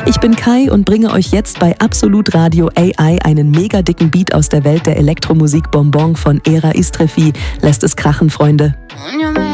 Ich bin Kai und bringe euch jetzt bei Absolut Radio AI einen mega dicken Beat aus der Welt der Elektromusik Bonbon von Era Istrefi. Lasst es krachen, Freunde.